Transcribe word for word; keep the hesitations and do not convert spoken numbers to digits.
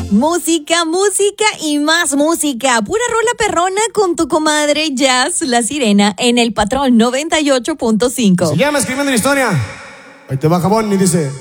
Música, música y más música. Pura rola perrona con tu comadre Jazz La Sirena en El Patrón noventa y ocho punto cinco. Se llama Escribiendo una Historia. Ahí te va Jabón y dice...